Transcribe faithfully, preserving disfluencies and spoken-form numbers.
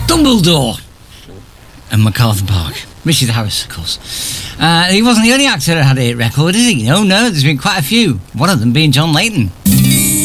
Dumbledore and MacArthur Park. Richard Harris, of course. Uh, he wasn't the only actor that had a hit record, is he? No, no, there's been quite a few. One of them being John Layton.